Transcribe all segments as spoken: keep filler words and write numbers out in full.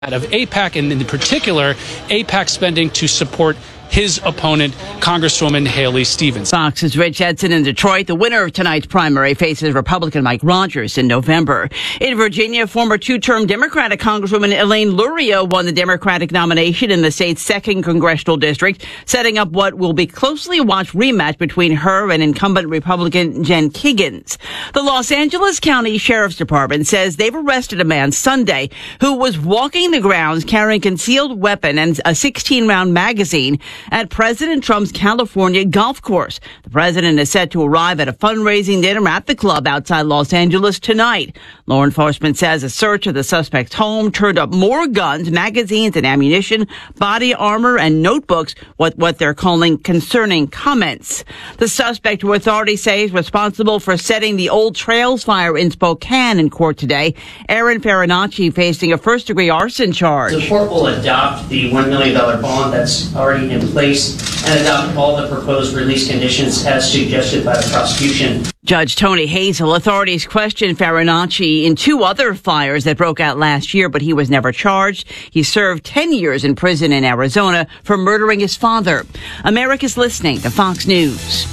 of AIPAC, and in particular, AIPAC spending to support his opponent, Congresswoman Haley Stevens. Fox's Rich Edson in Detroit. The winner of tonight's primary faces Republican Mike Rogers in November. In Virginia, former two-term Democratic Congresswoman Elaine Luria won the Democratic nomination in the state's second congressional district, setting up what will be closely watched rematch between her and incumbent Republican Jen Kiggins. The Los Angeles County Sheriff's Department says they've arrested a man Sunday who was walking the grounds carrying a concealed weapon and a sixteen-round magazine at President Trump's California golf course. The president is set to arrive at a fundraising dinner at the club outside Los Angeles tonight. Law enforcement says a search of the suspect's home turned up more guns, magazines, and ammunition, body armor, and notebooks, what, what they're calling concerning comments. The suspect, who authorities say is responsible for setting the Old Trails fire in Spokane, in court today. Aaron Farinacci facing a first-degree arson charge. The court will adopt the one million dollars bond that's already in place and adopt all the proposed release conditions as suggested by the prosecution. Judge Tony Hazel, authorities questioned Farinacci in two other fires that broke out last year, but he was never charged. He served ten years in prison in Arizona for murdering his father. America's listening to Fox News.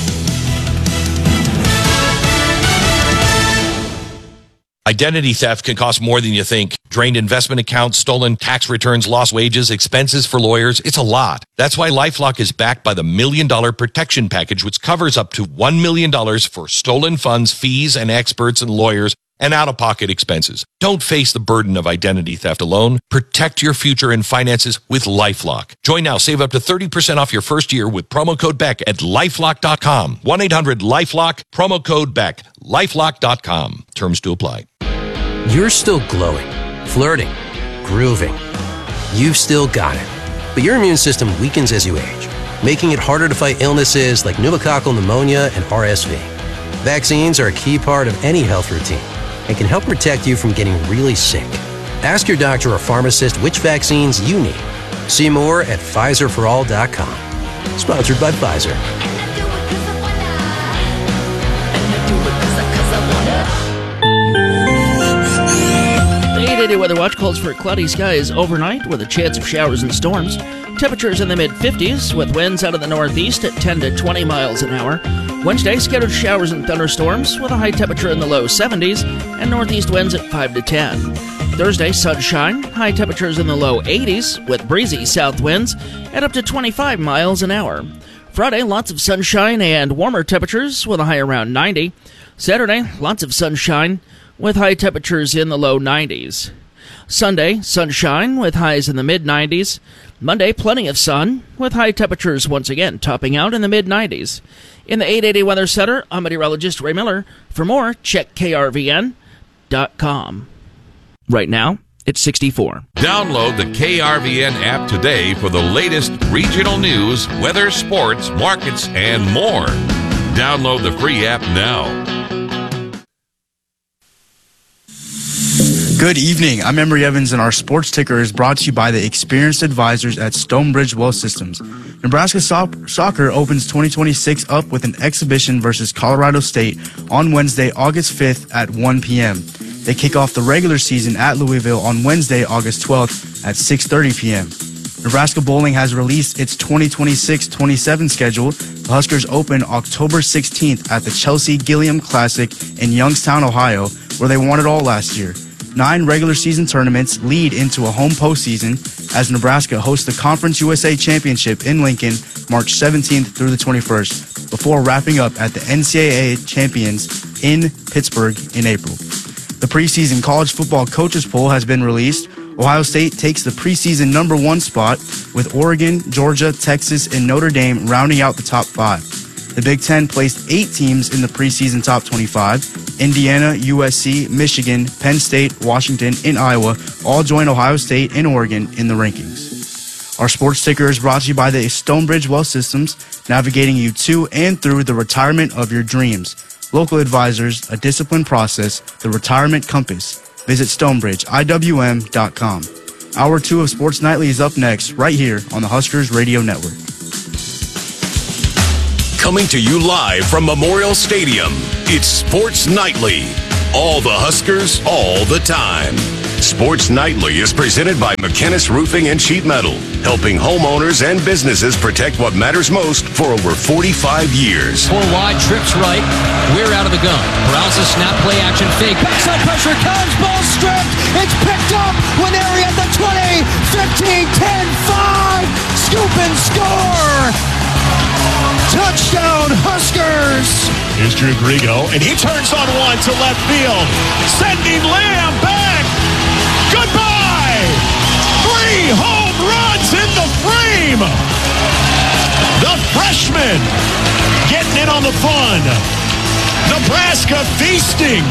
Identity theft can cost more than you think. Drained investment accounts, stolen tax returns, lost wages, expenses for lawyers. It's a lot. That's why LifeLock is backed by the Million Dollar Protection Package, which covers up to one million dollars for stolen funds, fees, and experts and lawyers, and out-of-pocket expenses. Don't face the burden of identity theft alone. Protect your future and finances with LifeLock. Join now. Save up to thirty percent off your first year with promo code Beck at lifelock dot com. one eight hundred LifeLock, promo code Beck, lifelock dot com. Terms to apply. You're still glowing, flirting, grooving. You've still got it. But your immune system weakens as you age, making it harder to fight illnesses like pneumococcal pneumonia and R S V. Vaccines are a key part of any health routine and can help protect you from getting really sick. Ask your doctor or pharmacist which vaccines you need. See more at Pfizer for all dot com. Sponsored by Pfizer. eight eighty Weather Watch calls for cloudy skies overnight with a chance of showers and storms. Temperatures in the mid-fifties with winds out of the northeast at ten to twenty miles an hour. Wednesday, scattered showers and thunderstorms with a high temperature in the low seventies and northeast winds at five to ten. Thursday, sunshine, high temperatures in the low eighties with breezy south winds at up to twenty-five miles an hour. Friday, lots of sunshine and warmer temperatures with a high around ninety. Saturday, lots of sunshine with high temperatures in the low nineties. Sunday, sunshine with highs in the mid-nineties. Monday, plenty of sun with high temperatures once again topping out in the mid-nineties. In the eight eighty Weather Center, I'm meteorologist Ray Miller. For more, check K R V N dot com. Right now, it's sixty-four. Download the K R V N app today for the latest regional news, weather, sports, markets, and more. Download the free app now. Good evening. I'm Emery Evans, and our sports ticker is brought to you by the experienced advisors at Stonebridge Wealth Systems. Nebraska so- Soccer opens twenty twenty-six up with an exhibition versus Colorado State on Wednesday, August fifth at one p.m. They kick off the regular season at Louisville on Wednesday, August twelfth at six thirty p.m. Nebraska Bowling has released its twenty twenty-six twenty-seven schedule. The Huskers open October sixteenth at the Chelsea Gilliam Classic in Youngstown, Ohio, where they won it all last year. Nine regular season tournaments lead into a home postseason as Nebraska hosts the Conference U S A Championship in Lincoln March seventeenth through the twenty-first, before wrapping up at the N C double A Champions in Pittsburgh in April. The preseason college football coaches poll has been released. Ohio State takes the preseason number one spot, with Oregon, Georgia, Texas, and Notre Dame rounding out the top five. The Big Ten placed eight teams in the preseason top twenty-five. Indiana, U S C, Michigan, Penn State, Washington, and Iowa all join Ohio State and Oregon in the rankings. Our sports ticker is brought to you by the Stonebridge Wealth Systems, navigating you to and through the retirement of your dreams. Local advisors, a disciplined process, the retirement compass. Visit stonebridge I W M dot com. Hour two of Sports Nightly is up next, right here on the Huskers Radio Network. Coming to you live from Memorial Stadium, it's Sports Nightly. All the Huskers, all the time. Sports Nightly is presented by McKinnis Roofing and Sheet Metal, helping homeowners and businesses protect what matters most for over forty-five years. Four wide, trips right, Weir out of the gun. Paralysis, snap, play action, fake. Backside pressure comes, ball stripped. It's picked up. Nwaneri at the twenty, fifteen, ten, five. Scoop and score. Touchdown, Huskers. Here's Drew Grigo, and he turns on one to left field, sending Lamb back. Goodbye. Three home runs in the frame. The freshman getting in on the fun. Nebraska feasting.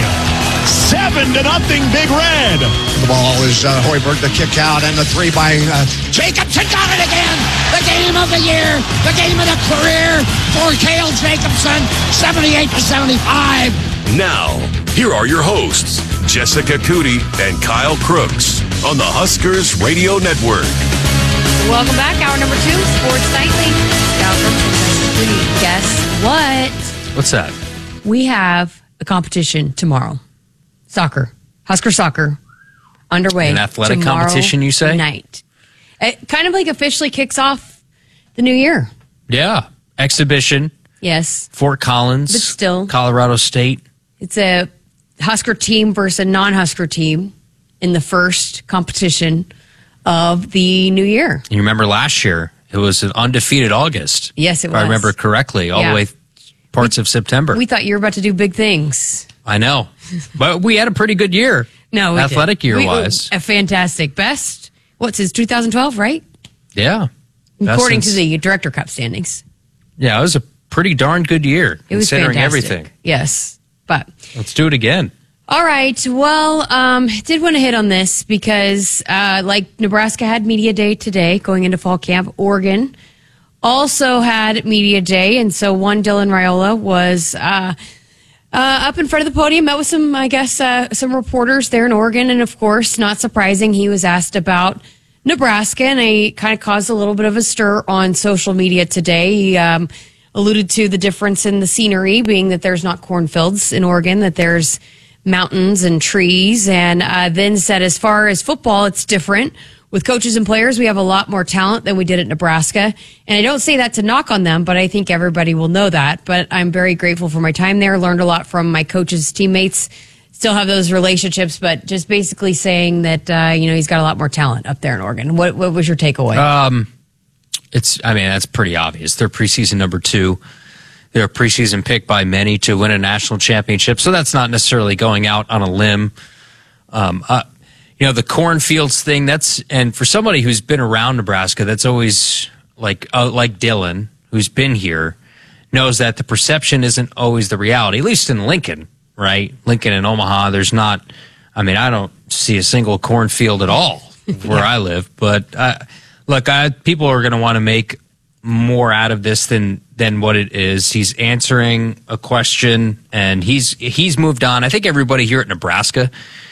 Seven to nothing, Big Red. The ball is uh, Hoiberg, the kick out, and the three by uh, Jacobson. Got it again. The game of the year. The game of the career for Cale Jacobson. seventy-eight to seventy-five. Now, here are your hosts, Jessica Cootie and Kyle Crooks on the Huskers Radio Network. Welcome back. Hour number two, Sports Nightly. Kyle Crooks and Jessica Cootie. Guess what? What's that? We have a competition tomorrow. Soccer. Husker soccer. Underway. An athletic competition, you say? Night. It kind of like officially kicks off the new year. Yeah. Exhibition. Yes. Fort Collins. But still. Colorado State. It's a Husker team versus a non-Husker team in the first competition of the new year. You remember last year, it was an undefeated August. Yes, it if was. I remember correctly, all Yeah. the way parts we, of September. We thought you were about to do big things. I know. But we had a pretty good year. No, we athletic did. year-wise. We, a fantastic. Best, what's his, two thousand twelve, right? Yeah. According since, to the Director Cup standings. Yeah, it was a pretty darn good year, It was considering fantastic. everything. Yes. But let's do it again. All right. Well, um, did want to hit on this because, uh, like Nebraska had media day today going into fall camp. Oregon also had media day. And so one Dylan Raiola was, uh, uh, up in front of the podium, met with some, I guess, uh, some reporters there in Oregon. And of course, not surprising, he was asked about Nebraska, and it kind of caused a little bit of a stir on social media today. He, um, alluded to the difference in the scenery, being that there's not cornfields in Oregon, that there's mountains and trees, and uh, then said as far as football, it's different. With coaches and players, we have a lot more talent than we did at Nebraska. And I don't say that to knock on them, but I think everybody will know that. But I'm very grateful for my time there, learned a lot from my coaches' teammates, still have those relationships, but just basically saying that, uh, you know, he's got a lot more talent up there in Oregon. What, what was your takeaway? Um, It's, I mean, that's pretty obvious. They're preseason number two. They're a preseason pick by many to win a national championship. So that's not necessarily going out on a limb. Um, uh, you know, the cornfields thing, that's, and for somebody who's been around Nebraska, that's always like, uh, like Dylan, who's been here, knows that the perception isn't always the reality, at least in Lincoln, right? Lincoln and Omaha, there's not, I mean, I don't see a single cornfield at all where I live, but, uh, Look, I, people are going to want to make more out of this than than what it is. He's answering a question, and he's he's moved on. I think everybody here at Nebraska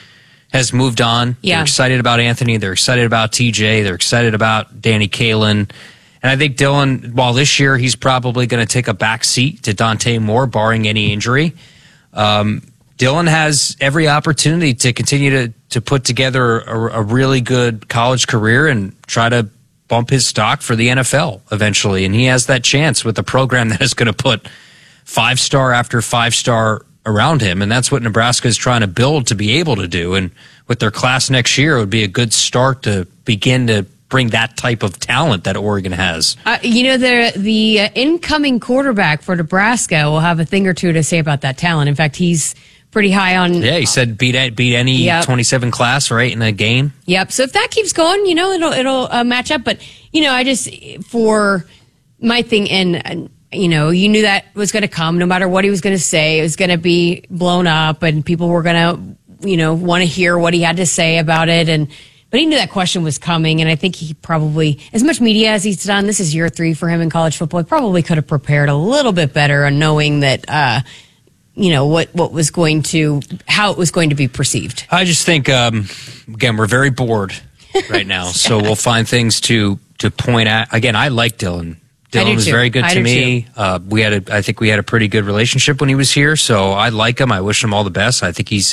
has moved on. Yeah. They're excited about Anthony. They're excited about T J. They're excited about Danny Kaelin. And I think Dylan, while this year he's probably going to take a back seat to Dante Moore, barring any injury, um, Dylan has every opportunity to continue to, to put together a, a really good college career and try to bump his stock for the N F L eventually. And he has that chance with a program that is going to put five-star after five-star around him. And that's what Nebraska is trying to build to be able to do. And with their class next year, it would be a good start to begin to bring that type of talent that Oregon has. Uh, you know, the the uh, incoming quarterback for Nebraska will have a thing or two to say about that talent. In fact, he's pretty high on. Yeah, he said beat beat any Yep. twenty-seven class, right, in a game. Yep. So if that keeps going, you know, it'll it'll uh, match up. But you know, I just for my thing, and uh, you know, you knew that was going to come, no matter what he was going to say. It was going to be blown up, and people were going to, you know, want to hear what he had to say about it. And but he knew that question was coming, and I think he probably, as much media as he's done, this is year three for him in college football. He probably could have prepared a little bit better on knowing that. Uh, you know, what, what was going to, how it was going to be perceived. I just think, um, again, we're very bored right now, so we'll find things to, to point at. Again, I like Dylan. I do Dylan was too. very good I to do me. Uh, we had a, I think we had a pretty good relationship when he was here, so I like him. I wish him all the best. I think he's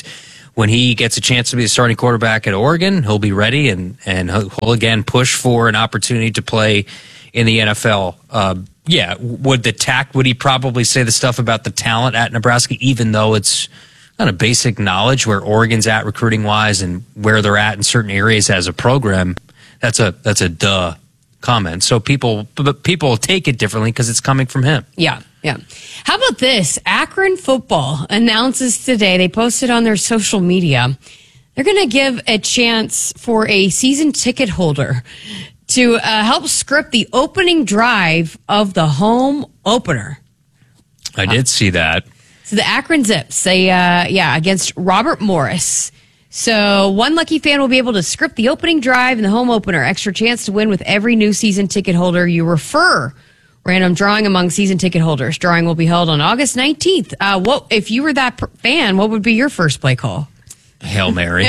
when he gets a chance to be the starting quarterback at Oregon, he'll be ready and, and he'll again push for an opportunity to play in the N F L. Uh, yeah, would the tact, would he probably say the stuff about the talent at Nebraska, even though it's kind of basic knowledge where Oregon's at recruiting wise and where they're at in certain areas as a program? That's a that's a duh comment. So people but people take it differently because it's coming from him. Yeah, yeah. How about this? Akron football announces today, they posted on their social media, they're going to give a chance for a season ticket holder to uh, help script the opening drive of the home opener. I did see that. So the Akron Zips, they, uh, yeah, against Robert Morris. So one lucky fan will be able to script the opening drive and the home opener. Extra chance to win with every new season ticket holder you refer. Random drawing among season ticket holders. Drawing will be held on August nineteenth. Uh, what if you were that per- fan? What would be your first play call? Hail Mary.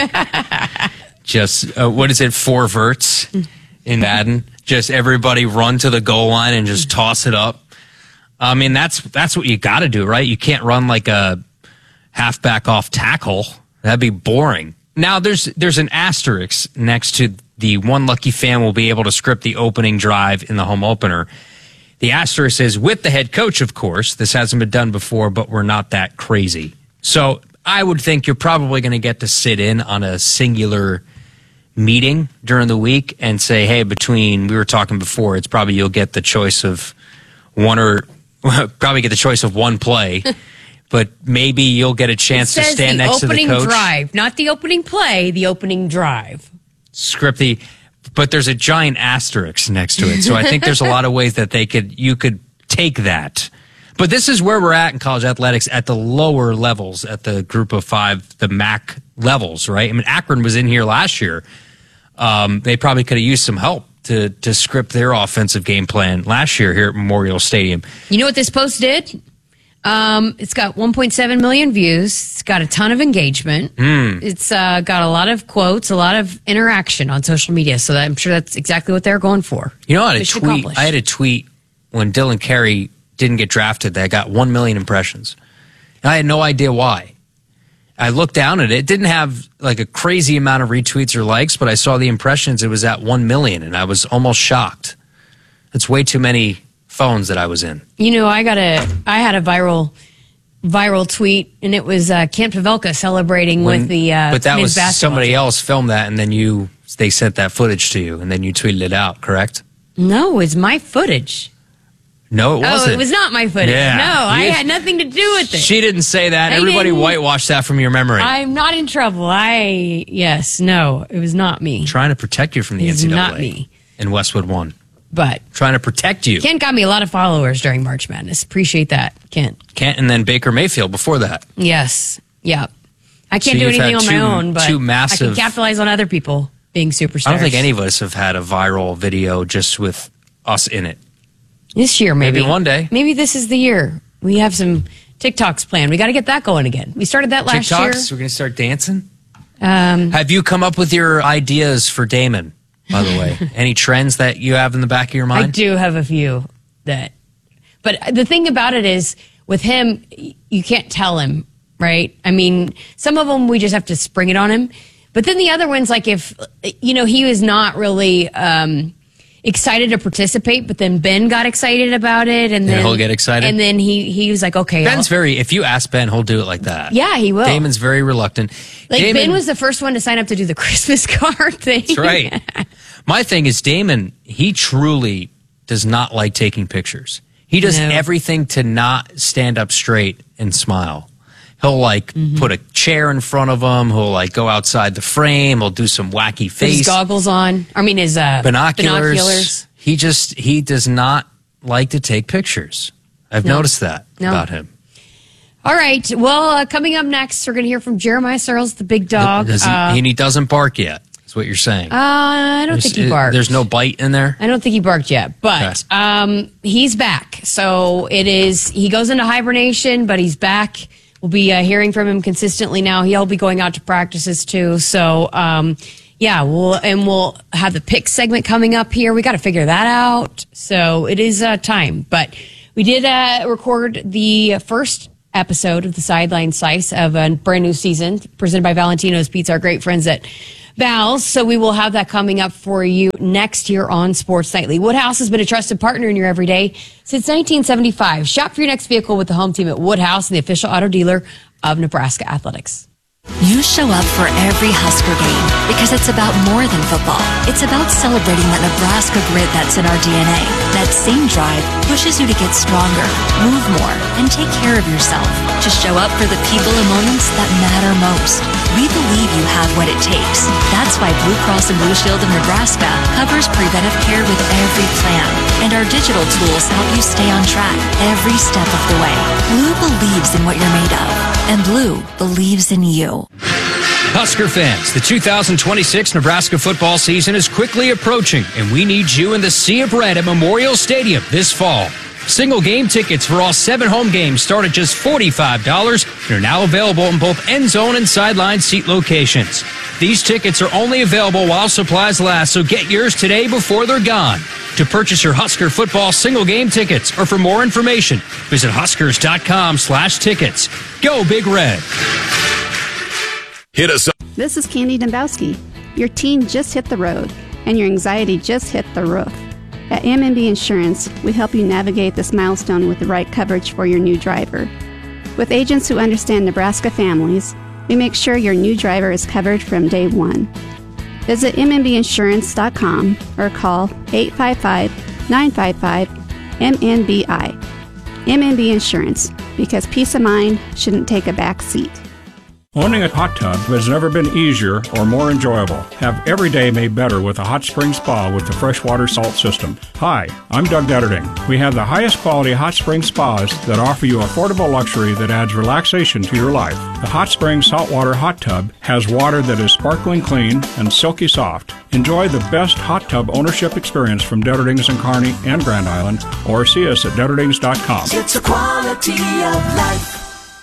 Just uh, what is it? Four verts in Madden. Just everybody run to the goal line and just toss it up. I mean, that's that's what you got to do, right? You can't run like a halfback off tackle. That'd be boring. Now, there's there's an asterisk next to the one lucky fan will be able to script the opening drive in the home opener. The asterisk is with the head coach, of course. This hasn't been done before, but we're not that crazy. So I would think you're probably going to get to sit in on a singular meeting during the week and say, hey, between, we were talking before, it's probably you'll get the choice of one or probably get the choice of one play. But maybe you'll get a chance to stand next to the coach. The opening drive, not the opening play, the opening drive. Script the, but there's a giant asterisk next to it. So I think there's a lot of ways that they could, you could take that. But this is where we're at in college athletics at the lower levels, at the group of five, the M A C levels, right? I mean, Akron was in here last year. Um, they probably could have used some help to, to script their offensive game plan last year here at Memorial Stadium. You know what this post did? Um, it's got one point seven million views. It's got a ton of engagement. Mm. It's uh, got a lot of quotes, a lot of interaction on social media. So that, I'm sure that's exactly what they're going for. You know, I had a tweet. I had a tweet when Dylan Carey didn't get drafted that got one million impressions. And I had no idea why. I looked down at it. It didn't have like a crazy amount of retweets or likes, but I saw the impressions. It was at one million, and I was almost shocked. It's way too many phones that I was in. You know, I got a, I had a viral, viral tweet, and it was uh, Kent Pavelka celebrating when, with the uh, but that men's was somebody team. else filmed that, and then you they sent that footage to you, and then you tweeted it out. Correct? No, it's my footage. No, it wasn't. Oh, it was not my footage. Yeah. No, I You- had nothing to do with it. She didn't say that. I Everybody didn't. whitewashed that from your memory. I'm not in trouble. I yes, no, it was not me. Trying to protect you from the It's N C double A. not me. In Westwood One. But Trying to protect you. Kent got me a lot of followers during March Madness. Appreciate that, Kent. Kent and then Baker Mayfield before that. Yes, yeah. I can't So do you've anything had on two- my own, but two I massive- can capitalize on other people being superstars. I don't think any of us have had a viral video just with us in it. This year, maybe. Maybe one day. Maybe this is the year. We have some TikToks planned. We got to get that going again. We started that last TikToks? We're going to start dancing? year. Um, Have you come up with your ideas for Damon, by the way? Any trends that you have in the back of your I mind? do have a few that, but the thing about it is with him, y- you can't tell him, right? I mean, some of them we just have to spring it on him. But then the other ones, like if, you know, he was not really, um, excited to participate, but then Ben got excited about it, and And then he'll get excited? and then he he was like, okay, Ben's I'll- very, if you ask Ben, he'll do it like that. yeah, he will. Damon's very reluctant. like Damon, Ben was the first one to sign up to do the Christmas card thing. That's right. My thing is Damon, he truly does not like taking pictures. He does No. everything to not stand up straight and smile. He'll like Mm-hmm. put a chair in front of him. He'll like go outside the frame. He'll do some wacky Put his face goggles on. I mean, his uh, binoculars. binoculars. He just he does not like to take pictures. I've No. noticed that No. about him. All right. Well, uh, coming up next, we're going to hear from Jeremiah Searles, the big dog. Does he, Uh, and he doesn't bark yet. Is what you're saying? uh, I don't think he There's- barked. There's no bite in there. I don't think he barked yet, but um, he's back. So it is. He goes into hibernation, but he's back. We'll be uh, hearing from him consistently now. He'll be going out to practices too. So um, yeah, we'll and we'll have the pick segment coming up here. We got to figure that out. So it is uh, time, but we did uh, record the first episode of the Sideline Slice of a brand new season presented by Valentino's Pizza, our great friends at Val's. So we will have that coming up for you next year on Sports Nightly. Woodhouse has been a trusted partner in your everyday since nineteen seventy-five. Shop for your next vehicle with the home team at Woodhouse, the official auto dealer of Nebraska Athletics. You show up for every Husker game because it's about more than football. It's about celebrating that Nebraska grit that's in our D N A. That same drive pushes you to get stronger, move more, and take care of yourself. To show up for the people and moments that matter most. We believe you have what it takes. That's why Blue Cross and Blue Shield of Nebraska covers preventive care with every plan. And our digital tools help you stay on track every step of the way. Blue believes in what you're made of. And Blue believes in you. Husker fans, the two thousand twenty-six Nebraska football season is quickly approaching, and we need you in the Sea of Red at Memorial Stadium this fall. Single game tickets for all seven home games start at just forty-five dollars and are now available in both end zone and sideline seat locations. These tickets are only available while supplies last, so get yours today before they're gone. To purchase your Husker football single game tickets or for more information, visit huskers.com slash tickets. Go Big Red. Hit us up. This is Candy Dembowski. Your teen just hit the road, and your anxiety just hit the roof. At M and B Insurance, we help you navigate this milestone with the right coverage for your new driver. With agents who understand Nebraska families, we make sure your new driver is covered from day one. Visit m n b insurance dot com or call eight five five, nine five five, M N B I. M and B Insurance, because peace of mind shouldn't take a back seat. Owning a hot tub has never been easier or more enjoyable. Have every day made better with a hot spring spa with the freshwater salt system. Hi, I'm Doug Detterding. We have the highest quality hot spring spas that offer you affordable luxury that adds relaxation to your life. The Hot Spring Saltwater Hot Tub has water that is sparkling clean and silky soft. Enjoy the best hot tub ownership experience from Detterdings in Kearney and Grand Island, or see us at Detterdings dot com. It's a quality of life.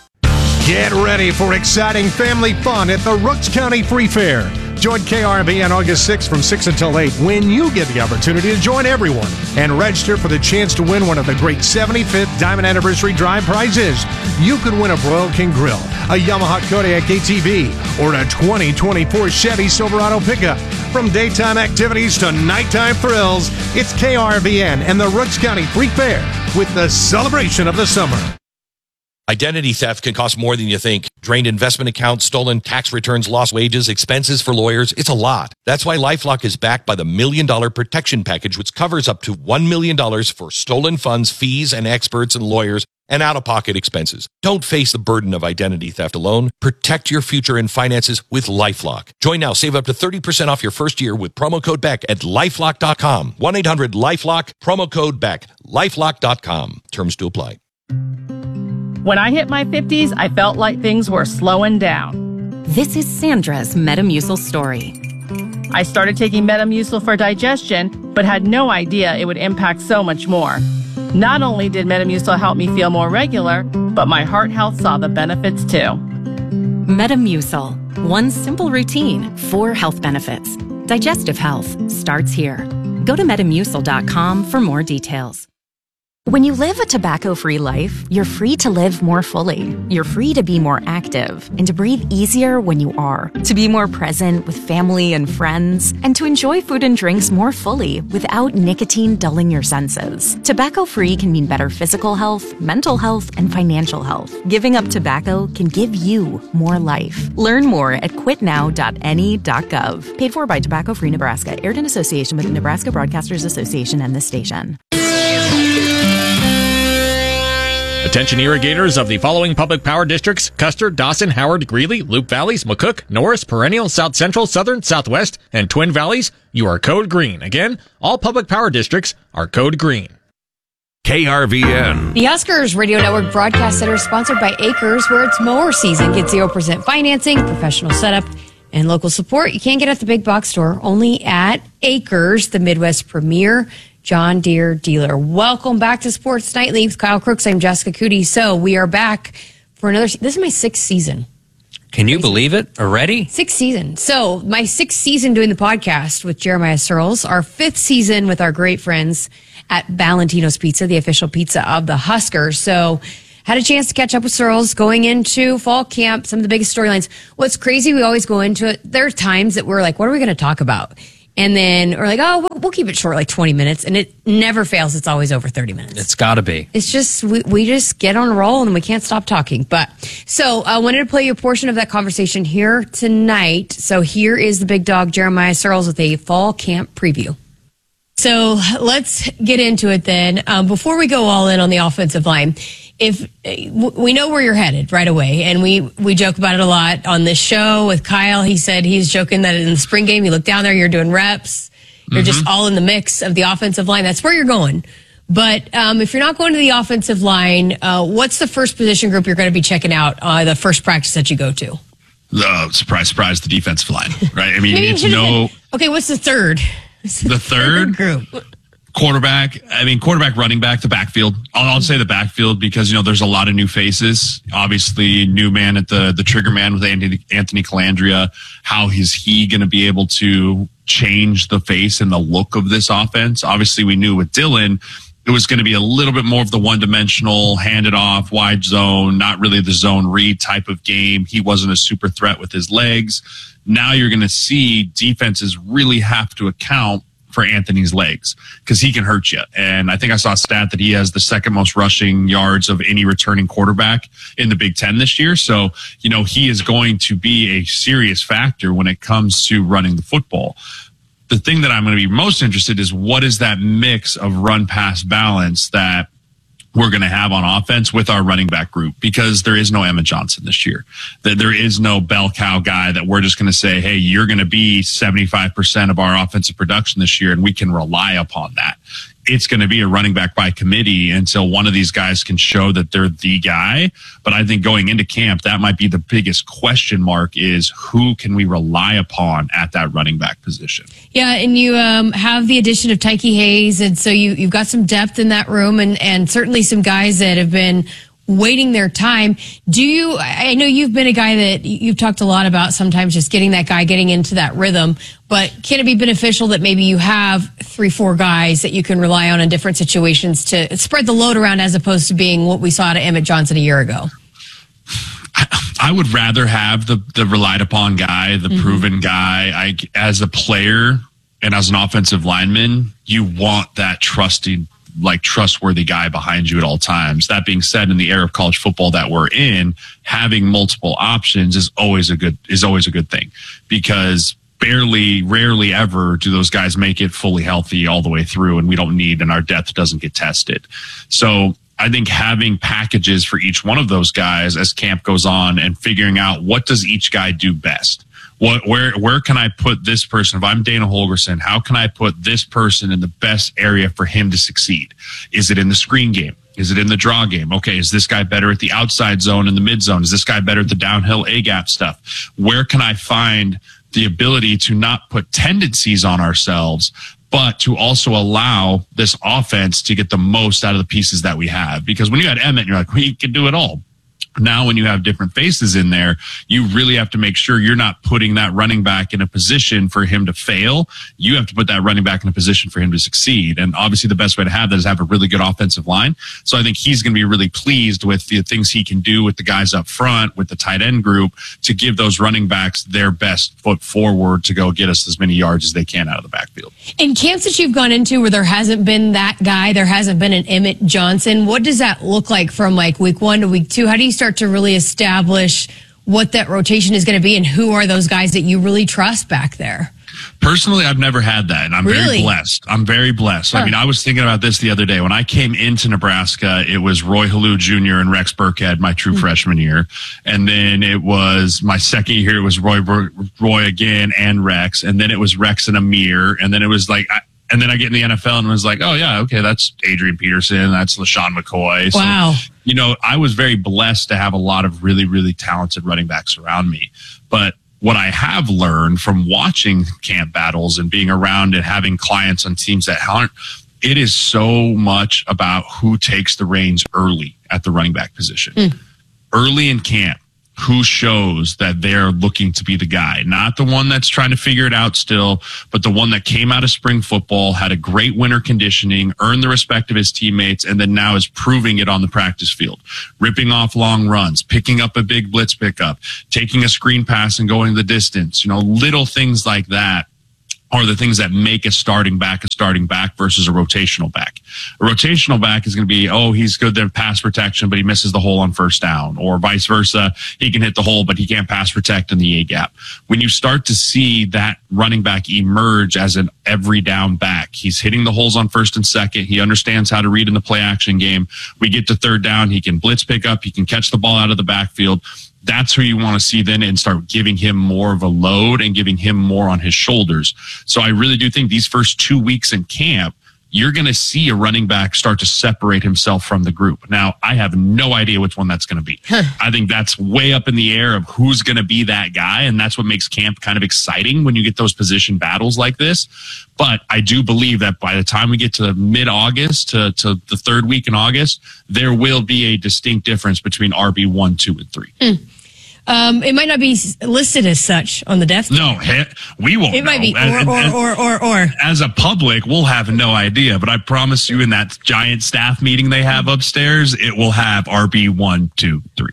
Get ready for exciting family fun at the Rooks County Free Fair. Join K R V on August sixth from six until eight when you get the opportunity to join everyone and register for the chance to win one of the great seventy-fifth Diamond Anniversary Drive prizes. You could win a Broil King Grill, a Yamaha Kodiak A T V, or a twenty twenty-four Chevy Silverado pickup. From daytime activities to nighttime thrills, it's K R V N and the Rooks County Free Fair with the celebration of the summer. Identity theft can cost more than you think. Drained investment accounts, stolen tax returns, lost wages, expenses for lawyers. It's a lot. That's why LifeLock is backed by the Million Dollar Protection Package, which covers up to one million dollars for stolen funds, fees, and experts and lawyers, and out-of-pocket expenses. Don't face the burden of identity theft alone. Protect your future and finances with LifeLock. Join now. Save up to thirty percent off your first year with promo code BECK at lifelock dot com. one eight hundred LifeLock, promo code BECK, lifelock dot com. Terms to apply. When I hit my fifties, I felt like things were slowing down. This is Sandra's Metamucil story. I started taking Metamucil for digestion, but had no idea it would impact so much more. Not only did Metamucil help me feel more regular, but my heart health saw the benefits too. Metamucil. One simple routine, four health benefits. Digestive health starts here. Go to metamucil dot com for more details. When you live a tobacco-free life, you're free to live more fully. You're free to be more active and to breathe easier when you are, to be more present with family and friends, and to enjoy food and drinks more fully without nicotine dulling your senses. Tobacco-free can mean better physical health, mental health, and financial health. Giving up tobacco can give you more life. Learn more at quit now dot n e dot gov. Paid for by Tobacco Free Nebraska. Aired in association with the Nebraska Broadcasters Association and this station. Attention irrigators of the following public power districts: Custer, Dawson, Howard, Greeley, Loop Valleys, McCook, Norris, Perennial, South Central, Southern, Southwest, and Twin Valleys. You are code green. Again, all public power districts are code green. K R V N. The Huskers Radio Network Broadcast Center is sponsored by Acres, where it's mower season. Get zero percent financing, professional setup, and local support you can't get at the big box store. Only at Acres, the Midwest premier John Deere dealer. Welcome back to Sports Nightly with Kyle Crooks. I'm Jessica Cootie. So we are back for another. This is my sixth season. Can you believe it already? Sixth season. So my sixth season doing the podcast with Jeremiah Searles. Our fifth season with our great friends at Valentino's Pizza, the official pizza of the Huskers. So had a chance to catch up with Searles going into fall camp, some of the biggest storylines. What's crazy, we always go into it. There are times that we're like, what are we going to talk about? And then we're like, oh, we'll, we'll keep it short, like twenty minutes. And it never fails. It's always over thirty minutes. It's got to be. It's just, we, we just get on a roll and we can't stop talking. But so I wanted to play you a portion of that conversation here tonight. So here is the big dog, Jeremiah Searles, with a fall camp preview. So let's get into it then. Um, before we go all in on the offensive line, if uh, we know where you're headed right away, and we, we joke about it a lot on this show with Kyle. He said he's joking that in the spring game, you look down there, you're doing reps. You're mm-hmm. just all in the mix of the offensive line. That's where you're going. But um, if you're not going to the offensive line, uh, what's the first position group you're going to be checking out uh, the first practice that you go to? Uh, surprise, surprise, the defensive line, right? I mean, it's no... Been, okay, what's the third? The, the third, third group. Quarterback, I mean, quarterback, running back, the backfield. I'll, I'll say the backfield because, you know, there's a lot of new faces. Obviously, new man at the, the trigger man with Anthony, Anthony Calandria. How is he going to be able to change the face and the look of this offense? Obviously, we knew with Dylan, it was going to be a little bit more of the one-dimensional, hand it off, wide zone, not really the zone read type of game. He wasn't a super threat with his legs. Now you're going to see defenses really have to account for Anthony's legs because he can hurt you. And I think I saw a stat that he has the second most rushing yards of any returning quarterback in the Big Ten this year. So, you know, he is going to be a serious factor when it comes to running the football. The thing that I'm going to be most interested is what is that mix of run-pass balance that we're going to have on offense with our running back group, because there is no Emmett Johnson this year. There is no bell cow guy that we're just going to say, hey, you're going to be seventy-five percent of our offensive production this year, and we can rely upon that. It's going to be a running back by committee until one of these guys can show that they're the guy. But I think going into camp, that might be the biggest question mark is who can we rely upon at that running back position? Yeah, and you um, have the addition of Tyke Hayes, and so you, you've got some depth in that room and, and certainly some guys that have been waiting their time. Do you, I know you've been a guy that you've talked a lot about sometimes just getting that guy getting into that rhythm, but can it be beneficial that maybe you have three, four guys that you can rely on in different situations to spread the load around as opposed to being what we saw out of Emmett Johnson a year ago? I would rather have the, the relied upon guy, the mm-hmm. proven guy. I, as a player and as an offensive lineman, you want that trusted like trustworthy guy behind you at all times. That being said, in the era of college football that we're in, having multiple options is always a good is always a good thing, because barely, rarely ever do those guys make it fully healthy all the way through, and we don't need, and our depth doesn't get tested. So I think having packages for each one of those guys as camp goes on and figuring out what does each guy do best. What, where, where can I put this person? If I'm Dana Holgorsen, how can I put this person in the best area for him to succeed? Is it in the screen game? Is it in the draw game? Okay, is this guy better at the outside zone and the mid zone? Is this guy better at the downhill A-gap stuff? Where can I find the ability to not put tendencies on ourselves, but to also allow this offense to get the most out of the pieces that we have? Because when you had Emmett, you're like, we can do it all. Now, when you have different faces in there, you really have to make sure you're not putting that running back in a position for him to fail. You have to put that running back in a position for him to succeed. And obviously, the best way to have that is have a really good offensive line. So I think he's going to be really pleased with the things he can do with the guys up front, with the tight end group, to give those running backs their best foot forward to go get us as many yards as they can out of the backfield. In camps that you've gone into where there hasn't been that guy, there hasn't been an Emmett Johnson, what does that look like from like week one to week two? How do you start to really establish what that rotation is going to be, and who are those guys that you really trust back there? Personally, I've never had that, and I'm really? very blessed. I'm very blessed. Huh. I mean, I was thinking about this the other day. When I came into Nebraska, it was Roy Halou Junior and Rex Burkhead my true mm-hmm. freshman year. And then it was my second year, it was Roy Roy again and Rex. And then it was Rex and Amir. And then it was like... I, And then I get in the N F L and was like, oh, yeah, okay, that's Adrian Peterson. That's LaShawn McCoy. So, wow. You know, I was very blessed to have a lot of really, really talented running backs around me. But what I have learned from watching camp battles and being around and having clients on teams that aren't, it is so much about who takes the reins early at the running back position. Mm. Early in camp, who shows that they're looking to be the guy, not the one that's trying to figure it out still, but the one that came out of spring football, had a great winter conditioning, earned the respect of his teammates, and then now is proving it on the practice field, ripping off long runs, picking up a big blitz pickup, taking a screen pass and going the distance, you know, little things like that are the things that make a starting back a starting back versus a rotational back. A rotational back is going to be, oh, he's good at pass protection, but he misses the hole on first down, or vice versa. He can hit the hole, but he can't pass protect in the A gap. When you start to see that running back emerge as an every down back, he's hitting the holes on first and second. He understands how to read in the play action game. We get to third down. He can blitz pick up. He can catch the ball out of the backfield. That's who you want to see then and start giving him more of a load and giving him more on his shoulders. So I really do think these first two weeks in camp, you're going to see a running back start to separate himself from the group. Now, I have no idea which one that's going to be. I think that's way up in the air of who's going to be that guy, and that's what makes camp kind of exciting when you get those position battles like this. But I do believe that by the time we get to mid-August to, to the third week in August, there will be a distinct difference between R B one, two, and three. Mm. Um, it might not be listed as such on the depth chart. No, he, we won't It know. might be or, And- and- or, or, or, or. As a public, we'll have no idea, but I promise you in that giant staff meeting they have upstairs, it will have R B one, two, three.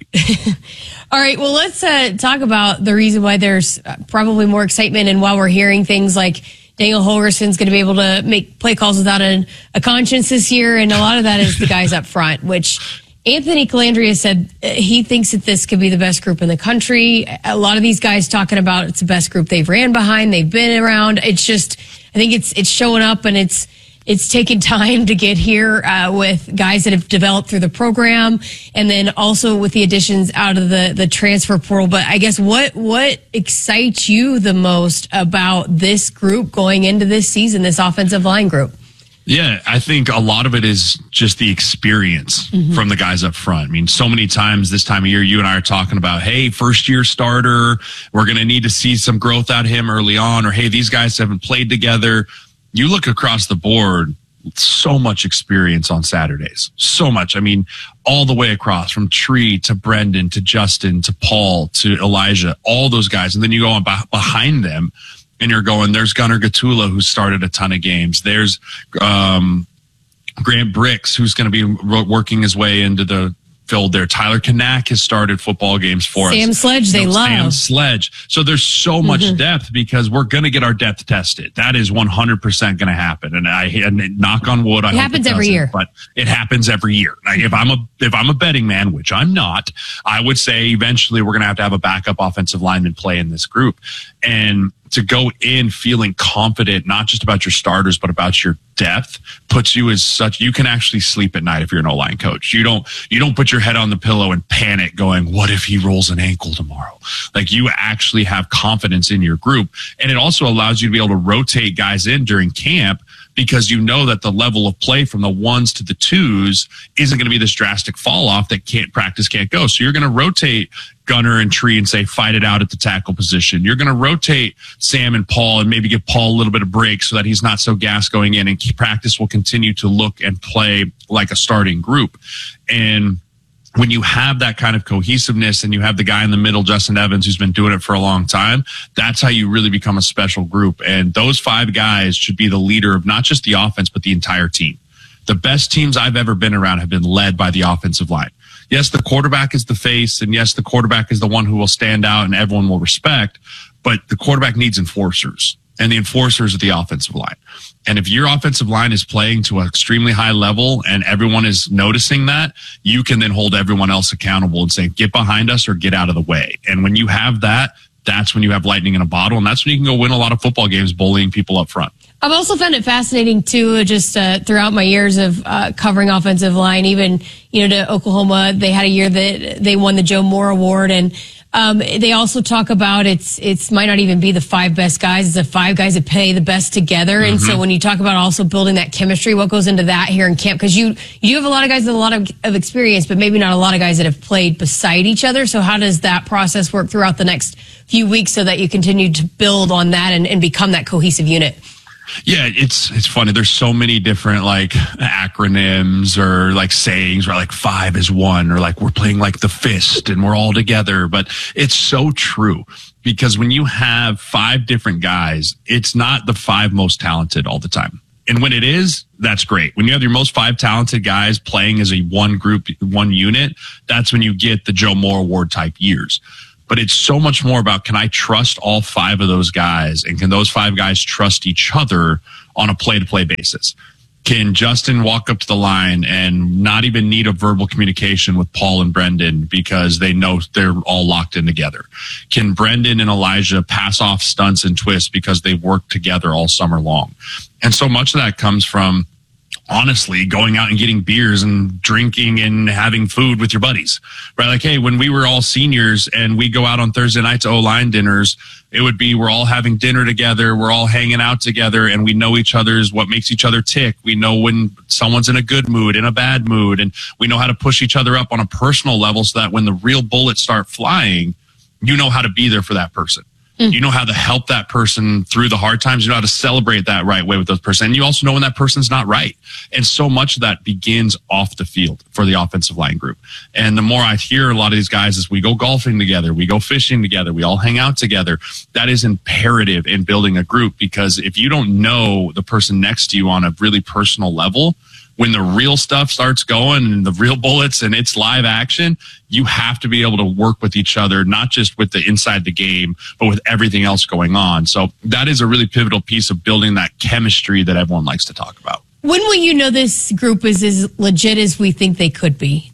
All right, well, let's uh, talk about the reason why there's uh, probably more excitement, and while we're hearing things like Daniel Holgerson's going to be able to make play calls without a, a conscience this year, and a lot of that is the guys up front, which Anthony Calandria said uh, he thinks that this could be the best group in the country. A lot of these guys talking about it's the best group they've ran behind, they've been around. It's just, I think it's it's showing up, and it's it's taken time to get here uh, with guys that have developed through the program, and then also with the additions out of the the transfer portal. But I guess what what excites you the most about this group going into this season, this offensive line group? Yeah, I think a lot of it is just the experience Mhm. from the guys up front. I mean, so many times this time of year, you and I are talking about, hey, first year starter, we're going to need to see some growth out of him early on, or hey, these guys haven't played together. You look across the board, so much experience on Saturdays. So much. I mean, all the way across from Tree to Brendan to Justin to Paul to Elijah, all those guys. And then you go on beh- behind them, and you're going, there's Gunnar Gatula, who started a ton of games. There's um, Grant Bricks, who's going to be ro- working his way into the field there. Tyler Kanak has started football games for Sam us. Sledge, they You know, love. Sam Sledge. So there's so much Mhm. depth because we're going to get our depth tested. That is one hundred percent going to happen. And I and knock on wood. I It hope happens every doesn't, year. but it happens every year. Like if I'm a if I'm a betting man, which I'm not, I would say eventually we're going to have to have a backup offensive lineman play in this group. And to go in feeling confident, not just about your starters, but about your depth, puts you as such, you can actually sleep at night if you're an O-line coach. You don't, you don't put your head on the pillow and panic going, what if he rolls an ankle tomorrow? Like you actually have confidence in your group. And it also allows you to be able to rotate guys in during camp because you know that the level of play from the ones to the twos isn't going to be this drastic fall off that can't practice, can't go. So you're going to rotate Gunner and Tree and say, fight it out at the tackle position. You're going to rotate Sam and Paul and maybe give Paul a little bit of break so that he's not so gassed going in, and practice will continue to look and play like a starting group. And when you have that kind of cohesiveness and you have the guy in the middle, Justin Evans, who's been doing it for a long time, that's how you really become a special group. And those five guys should be the leader of not just the offense, but the entire team. The best teams I've ever been around have been led by the offensive line. Yes, the quarterback is the face, and yes, the quarterback is the one who will stand out and everyone will respect, but the quarterback needs enforcers, and the enforcers are the offensive line. And if your offensive line is playing to an extremely high level and everyone is noticing that, you can then hold everyone else accountable and say, get behind us or get out of the way. And when you have that, that's when you have lightning in a bottle, and that's when you can go win a lot of football games bullying people up front. I've also found it fascinating too, just uh, throughout my years of uh, covering offensive line, even, you know, to Oklahoma, they had a year that they won the Joe Moore Award. And um, they also talk about it's, it's might not even be the five best guys. It's the five guys that play the best together. And so when you talk about also building that chemistry, what goes into that here in camp? Because you, you have a lot of guys with a lot of, of experience, but maybe not a lot of guys that have played beside each other. So how does that process work throughout the next few weeks so that you continue to build on that and, and become that cohesive unit? Yeah, it's it's funny. There's so many different like acronyms or like sayings, where like five is one, or like we're playing like the fist and we're all together. But it's so true, because when you have five different guys, it's not the five most talented all the time. And when it is, that's great. When you have your most five talented guys playing as a one group, one unit, that's when you get the Joe Moore Award type years. But it's so much more about, can I trust all five of those guys? And can those five guys trust each other on a play-to-play basis? Can Justin walk up to the line and not even need a verbal communication with Paul and Brendan because they know they're all locked in together? Can Brendan and Elijah pass off stunts and twists because they worked together all summer long? And so much of that comes from, honestly, going out and getting beers and drinking and having food with your buddies, right? Like, hey, when we were all seniors and we go out on Thursday nights, O-line dinners, it would be, we're all having dinner together. We're all hanging out together, and we know each other's, what makes each other tick. We know when someone's in a good mood, in a bad mood, and we know how to push each other up on a personal level so that when the real bullets start flying, you know how to be there for that person. Mm. You know how to help that person through the hard times. You know how to celebrate that right way with those person. And you also know when that person's not right. And so much of that begins off the field for the offensive line group. And the more I hear a lot of these guys is, we go golfing together, we go fishing together, we all hang out together. That is imperative in building a group, because if you don't know the person next to you on a really personal level, when the real stuff starts going and the real bullets and it's live action, you have to be able to work with each other, not just with the inside the game, but with everything else going on. So that is a really pivotal piece of building that chemistry that everyone likes to talk about. When will you know this group is as legit as we think they could be?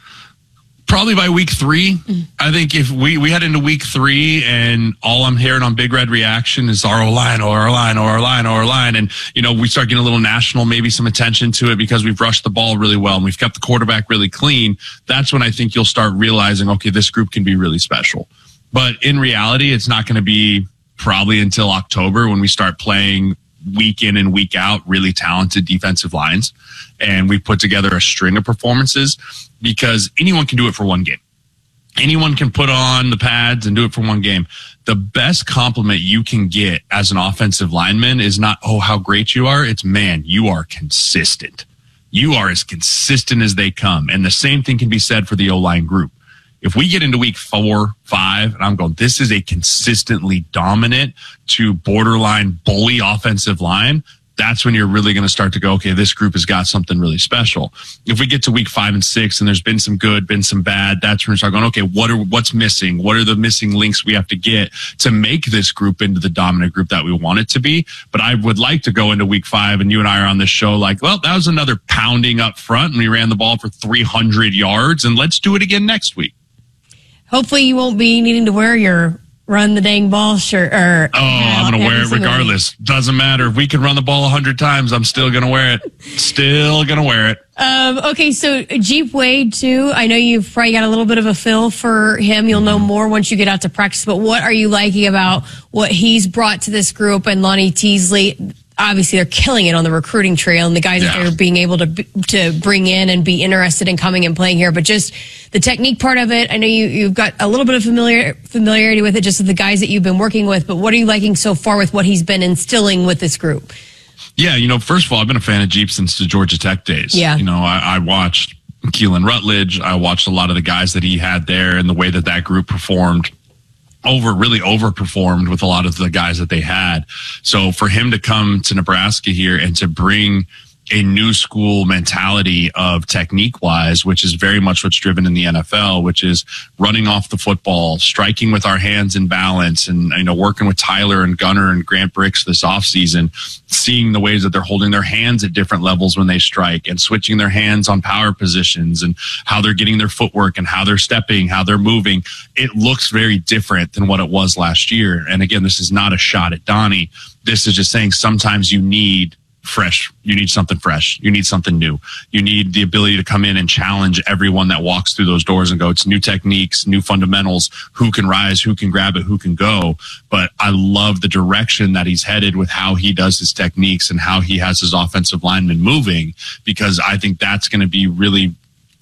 Probably by week three. Mm. I think if we, we head into week three and all I'm hearing on Big Red Reaction is our line or our line or our line or our line. And, you know, we start getting a little national, maybe some attention to it because we've rushed the ball really well and we've kept the quarterback really clean. That's when I think you'll start realizing, okay, this group can be really special. But in reality, it's not going to be probably until October when we start playing week in and week out really talented defensive lines. And we put together a string of performances, because anyone can do it for one game. Anyone can put on the pads and do it for one game. The best compliment you can get as an offensive lineman is not, oh, how great you are. It's, man, you are consistent. You are as consistent as they come. And the same thing can be said for the O-line group. If we get into week four, five, and I'm going, this is a consistently dominant to borderline bully offensive line, that's when you're really going to start to go, okay, this group has got something really special. If we get to week five and six and there's been some good, been some bad, that's when we start going, okay, what are, what's missing? What are the missing links we have to get to make this group into the dominant group that we want it to be? But I would like to go into week five, and you and I are on this show like, well, that was another pounding up front and we ran the ball for three hundred yards, and let's do it again next week. Hopefully you won't be needing to wear your run the dang ball shirt. Or, oh, I'm going to wear it regardless. Doesn't matter. If we can run the ball a hundred times, I'm still going to wear it. Still going to wear it. Um, okay, so Jeep Wade, too. I know you've probably got a little bit of a feel for him. You'll know more once you get out to practice. But what are you liking about what he's brought to this group? And Lonnie Teasley, obviously, they're killing it on the recruiting trail, and the guys yeah. that they're being able to to bring in and be interested in coming and playing here. But just the technique part of it, I know you, you've got a little bit of familiar, familiarity with it, just with the guys that you've been working with. But what are you liking so far with what he's been instilling with this group? Yeah, you know, first of all, I've been a fan of Jeep since the Georgia Tech days. Yeah. You know, I, I watched Keelan Rutledge. I watched a lot of the guys that he had there and the way that that group performed. over really overperformed with a lot of the guys that they had. So for him to come to Nebraska here and to bring a new school mentality of technique wise, which is very much what's driven in the N F L, which is running off the football, striking with our hands in balance, and, you know, working with Tyler and Gunner and Grant Bricks this offseason, seeing the ways that they're holding their hands at different levels when they strike and switching their hands on power positions and how they're getting their footwork and how they're stepping, how they're moving. It looks very different than what it was last year. And again, this is not a shot at Donnie. This is just saying sometimes you need fresh. You need something fresh. You need something new. You need the ability to come in and challenge everyone that walks through those doors and go, it's new techniques, new fundamentals, who can rise, who can grab it, who can go. But I love the direction that he's headed with how he does his techniques and how he has his offensive linemen moving, because I think that's going to be really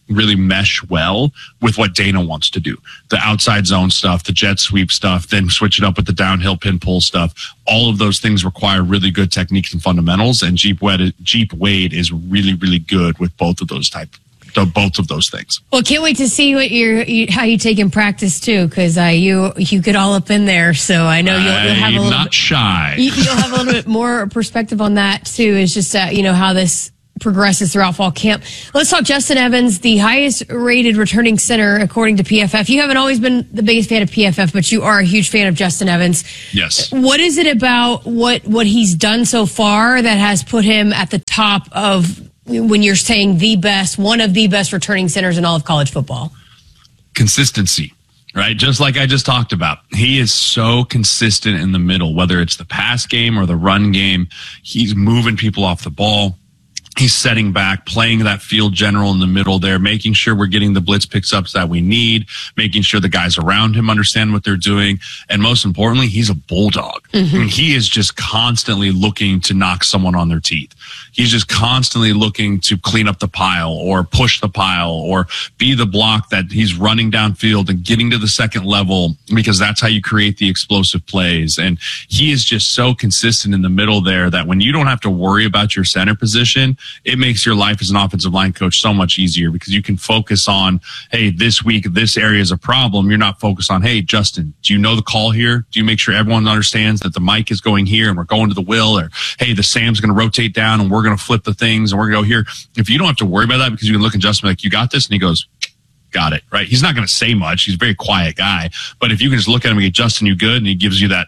really mesh well with what Dana wants to do. The outside zone stuff, the jet sweep stuff, then switch it up with the downhill pin pull stuff. All of those things require really good techniques and fundamentals, and Jeep Wade, Jeep Wade is really, really good with both of those type, the, both of those things. Well, can't wait to see what you're, you, how you take in practice too, because uh, you you get all up in there, so I know you'll, you'll have a little not bit, shy. You, you'll have a little bit more perspective on that too. Is just uh, you know how this progresses throughout fall camp. Let's talk Justin Evans, the highest rated returning center according to P F F. You haven't always been the biggest fan of P F F, but you are a huge fan of Justin Evans. Yes. What is it about what what he's done so far that has put him at the top of, when you're saying the best, one of the best returning centers in all of college football? Consistency, right? Just like I just talked about. He is so consistent in the middle, whether it's the pass game or the run game. He's moving people off the ball. He's setting back, playing that field general in the middle there, making sure we're getting the blitz picks ups that we need, making sure the guys around him understand what they're doing. And most importantly, he's a bulldog. Mm-hmm. I mean, he is just constantly looking to knock someone on their teeth. He's just constantly looking to clean up the pile or push the pile or be the block that he's running downfield and getting to the second level, because that's how you create the explosive plays. And he is just so consistent in the middle there that when you don't have to worry about your center position, it makes your life as an offensive line coach so much easier, because you can focus on, hey, this week, this area is a problem. You're not focused on, hey, Justin, do you know the call here? Do you make sure everyone understands that the mic is going here and we're going to the will? Or, hey, the Sam's going to rotate down and we're going to flip the things and we're going to go here. If you don't have to worry about that, because you can look at Justin like, you got this, and he goes, got it, right? He's not going to say much. He's a very quiet guy. But if you can just look at him and get, Justin, you good? And he gives you that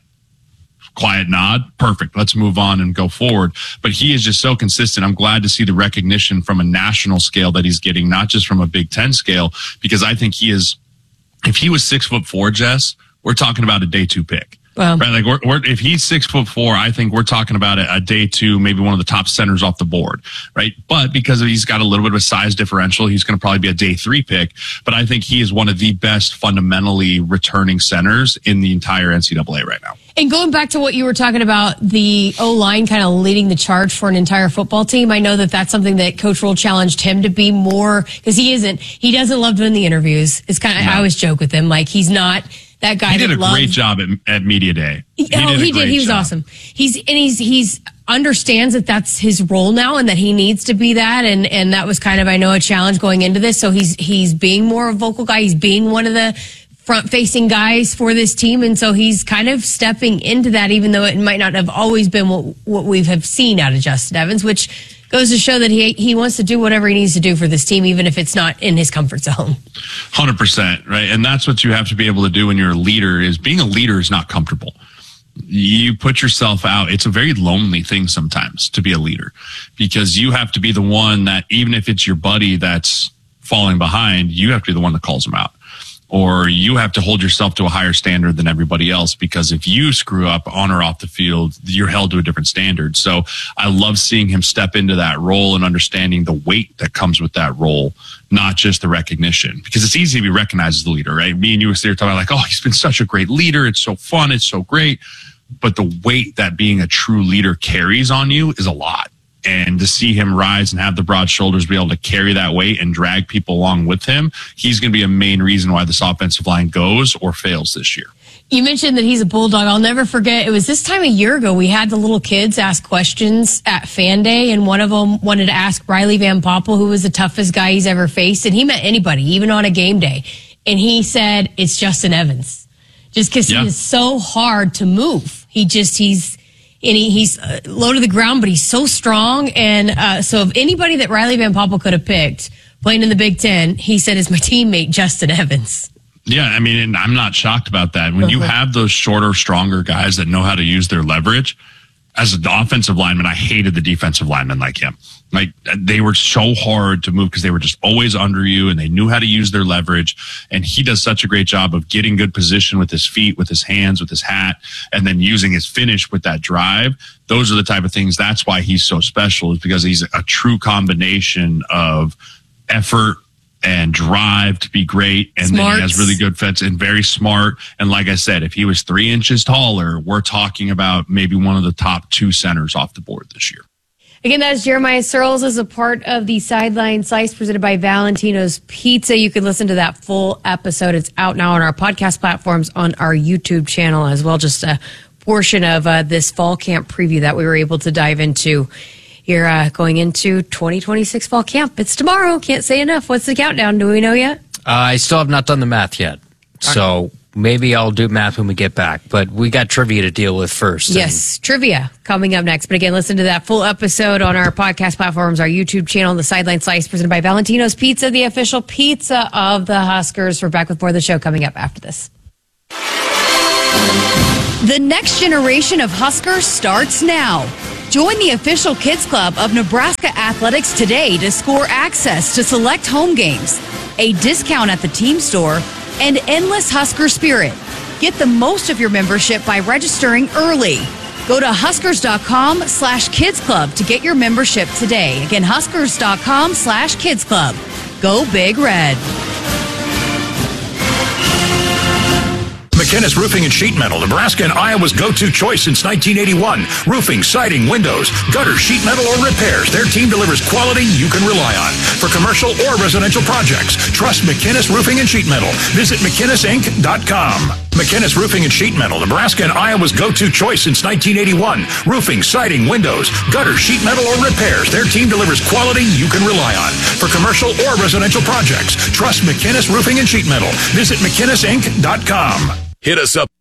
quiet nod, perfect. Let's move on and go forward. But he is just so consistent. I'm glad to see the recognition from a national scale that he's getting, not just from a Big Ten scale, because I think he is, if he was six foot four, Jess, we're talking about a day two pick. Wow. Right? Like we're, we're, if he's six foot four, I think we're talking about a, a day two, maybe one of the top centers off the board, right? But because he's got a little bit of a size differential, he's going to probably be a day three pick. But I think he is one of the best fundamentally returning centers in the entire N C double A right now. And going back to what you were talking about, the O-line kind of leading the charge for an entire football team, I know that that's something that Coach Rule challenged him to be more, because he isn't, he doesn't love doing the interviews. It's kind of, no. I always joke with him, like he's not that guy. He did that a loves, great job at, at Media Day. He, oh, did he did. He was job. awesome. He's, and he's, he's understands that that's his role now and that he needs to be that. And, and that was kind of, I know, a challenge going into this. So he's, he's being more a vocal guy. He's being one of the front-facing guys for this team, and so he's kind of stepping into that, even though it might not have always been what, what we have seen out of Justin Evans, which goes to show that he he wants to do whatever he needs to do for this team, even if it's not in his comfort zone. one hundred percent, right? And that's what you have to be able to do when you're a leader, is being a leader is not comfortable. You put yourself out. It's a very lonely thing sometimes to be a leader, because you have to be the one that, even if it's your buddy that's falling behind, you have to be the one that calls him out. Or you have to hold yourself to a higher standard than everybody else, because if you screw up on or off the field, you're held to a different standard. So I love seeing him step into that role and understanding the weight that comes with that role, not just the recognition, because it's easy to be recognized as the leader, right? Me and you were there talking like, oh, he's been such a great leader. It's so fun. It's so great. But the weight that being a true leader carries on you is a lot. And to see him rise and have the broad shoulders, be able to carry that weight and drag people along with him, he's going to be a main reason why this offensive line goes or fails this year. You mentioned that he's a bulldog. I'll never forget. It was this time a year ago. We had the little kids ask questions at Fan Day, and one of them wanted to ask Riley Van Poppel, who was the toughest guy he's ever faced. And he met anybody, even on a game day. And he said, it's Justin Evans. Just because yeah. he is so hard to move. He just, he's, And he, he's uh, low to the ground, but he's so strong. And uh, so if anybody that Riley Van Poppel could have picked playing in the Big Ten, he said is my teammate, Justin Evans. Yeah, I mean, and I'm not shocked about that. When you have those shorter, stronger guys that know how to use their leverage, as an offensive lineman, I hated the defensive linemen like him. Like, they were so hard to move because they were just always under you, and they knew how to use their leverage. And he does such a great job of getting good position with his feet, with his hands, with his hat, and then using his finish with that drive. Those are the type of things. That's why he's so special, is because he's a true combination of effort and drive to be great. And Smarts. Then he has really good fits and very smart. And like I said, if he was three inches taller, we're talking about maybe one of the top two centers off the board this year. Again, that's Jeremiah Searles as a part of the Sideline Slice presented by Valentino's Pizza. You can listen to that full episode. It's out now on our podcast platforms, on our YouTube channel as well. Just a portion of uh, this fall camp preview that we were able to dive into here uh, going into twenty twenty-six fall camp. It's tomorrow. Can't say enough. What's the countdown? Do we know yet? Uh, I still have not done the math yet. So maybe I'll do math when we get back. But we got trivia to deal with first. Yes, trivia coming up next. But again, listen to that full episode on our podcast platforms, our YouTube channel, the Sideline Slice presented by Valentino's Pizza, the official pizza of the Huskers. We're back with more of the show coming up after this. The next generation of Huskers starts now. Join the official Kids Club of Nebraska Athletics today to score access to select home games, a discount at the team store, and endless Husker spirit. Get the most of your membership by registering early. Go to huskers.com slash kids club to get your membership today. Again, huskers.com slash kids club. Go Big Red. McKinnis Roofing and Sheet Metal, Nebraska and Iowa's go-to choice since nineteen eighty-one. Roofing, siding, windows, gutter, sheet metal, or repairs. Their team delivers quality you can rely on. For commercial or residential projects, trust McKinnis Roofing and Sheet Metal. Visit mckinnis inc dot com. McKinnis Roofing and Sheet Metal, Nebraska and Iowa's go-to choice since nineteen eighty-one. Roofing, siding, windows, gutter, sheet metal, or repairs. Their team delivers quality you can rely on. For commercial or residential projects, trust McKinnis Roofing and Sheet Metal. Visit mckinnis inc dot com. Hit us up.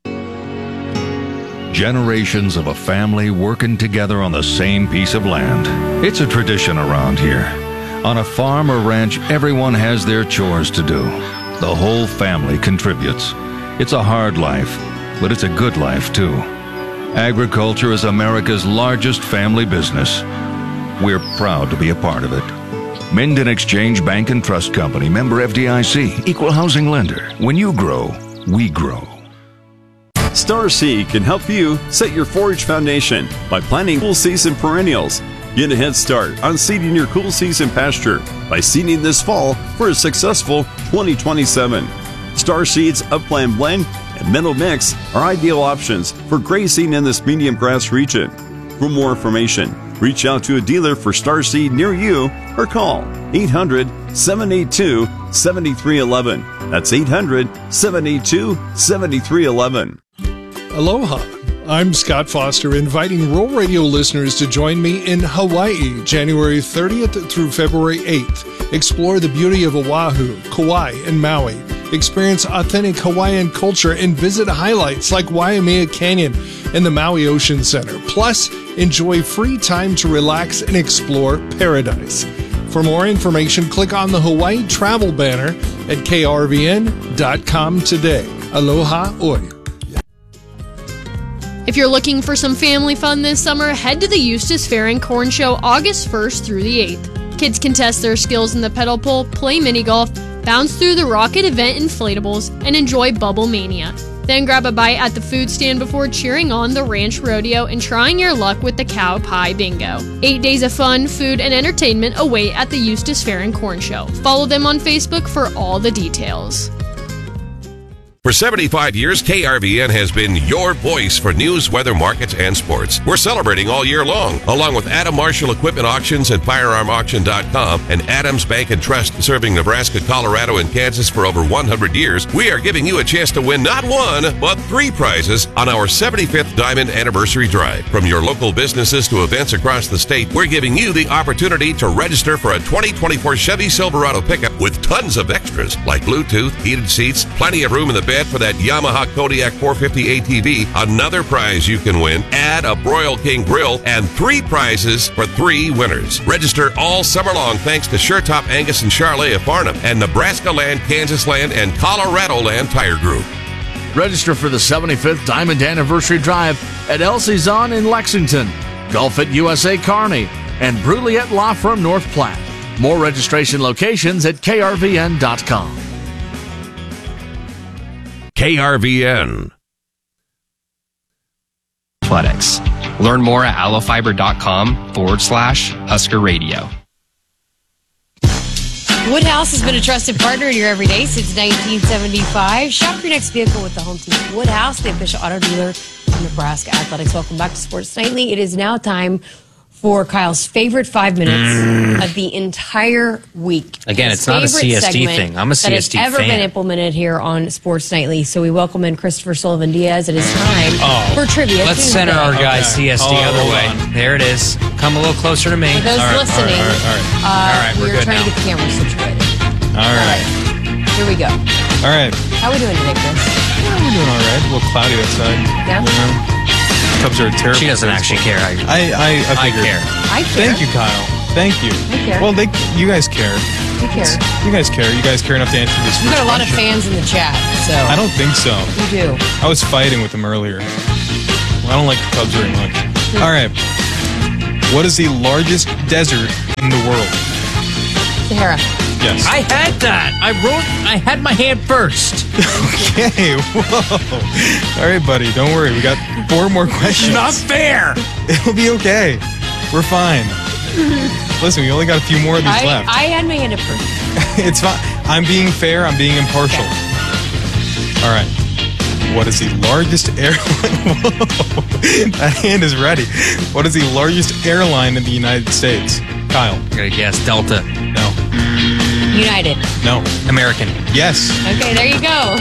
Generations of a family working together on the same piece of land. It's a tradition around here. On a farm or ranch, everyone has their chores to do. The whole family contributes. It's a hard life, but it's a good life too. Agriculture is America's largest family business. We're proud to be a part of it. Minden Exchange Bank and Trust Company, member F D I C, equal housing lender. When you grow, we grow. Star Seed can help you set your forage foundation by planting cool season perennials. Get a head start on seeding your cool season pasture by seeding this fall for a successful twenty twenty-seven. Star Seed's Upland Blend and Meadow Mix are ideal options for grazing in this medium grass region. For more information, reach out to a dealer for Star Seed near you or call eight hundred, seven eight two, seven three one one. That's eight hundred, seven eight two, seven three one one. Aloha. I'm Scott Foster, inviting Rural Radio listeners to join me in Hawaii, January thirtieth through February eighth. Explore the beauty of Oahu, Kauai, and Maui. Experience authentic Hawaiian culture and visit highlights like Waimea Canyon and the Maui Ocean Center. Plus, enjoy free time to relax and explore paradise. For more information, click on the Hawaii travel banner at k r v n dot com today. Aloha oi. If you're looking for some family fun this summer, head to the Eustis Fair and Corn Show August first through the eighth. Kids can test their skills in the pedal pull, play mini golf, bounce through the Rocket Event inflatables, and enjoy Bubble Mania. Then grab a bite at the food stand before cheering on the Ranch Rodeo and trying your luck with the Cow Pie Bingo. Eight days of fun, food, and entertainment await at the Eustis Fair and Corn Show. Follow them on Facebook for all the details. For seventy-five years, K R V N has been your voice for news, weather, markets, and sports. We're celebrating all year long, along with Adam Marshall Equipment Auctions and Firearm Auction dot com and Adams Bank and Trust, serving Nebraska, Colorado, and Kansas for over one hundred years. We are giving you a chance to win not one, but three prizes on our seventy-fifth Diamond Anniversary Drive. From your local businesses to events across the state, we're giving you the opportunity to register for a twenty twenty-four Chevy Silverado pickup with tons of extras like Bluetooth, heated seats, plenty of room in the bed for that Yamaha Kodiak four fifty A T V. Another prize you can win, add a Broil King grill, and three prizes for three winners. Register all summer long thanks to SureTop Angus and Charlet of Farnham and Nebraska Land, Kansas Land, and Colorado Land Tire Group. Register for the seventy-fifth Diamond Anniversary Drive at Elsie's On in Lexington, Golf at U S A Kearney, and Bruliette Law Firm North Platte. More registration locations at k r v n dot com. K R V N. Athletics. Learn more at allofiber.com forward slash Husker Radio. Woodhouse has been a trusted partner in your everyday since nineteen seventy-five. Shop your next vehicle with the home team. Woodhouse, the official auto dealer of Nebraska Athletics. Welcome back to Sports Nightly. It is now time for Kyle's favorite five minutes of the entire week. Again, His it's not a favorite C S D segment thing. I'm a C S D that has ever fan. been implemented here on Sports Nightly. So we welcome in Christopher Sullivan Diaz. It is time Oh. for Trivia Let's Tuesday. center our guy C S D Oh, other hold way. on. There it is. Come a little closer to me. For those All right, listening, all right, all right, all right. Uh, All right, we're we're good trying now. to get the camera situated. All right. Here we go. All right. How are we doing today, Chris? Yeah, we're doing all right. A little cloudy outside. Yeah? You know? Cubs are terrible. She doesn't actually care. I, I, I, I, I figured. care. I care. Thank you, Kyle. Thank you. I care. Well, they, you guys care. We care. You guys care. You guys care enough to answer this. We've got first a lot of question. fans in the chat, so. I don't think so. You do. I was fighting with them earlier. Well, I don't like the Cubs very much. All right. What is the largest desert in the world? Sahara. Yes. I had that. I wrote. I had my hand first. Okay. Whoa. All right, buddy. Don't worry. We got four more questions. Not fair. It'll be okay. We're fine. Listen, we only got a few more of these I, left. I had my hand up first. It's fine. I'm being fair. I'm being impartial. All right. What is the largest airline? Whoa. That hand is ready. What is the largest airline in the United States? Kyle. I'm gonna guess Delta. No. United. No. American. Yes. Okay, there you go.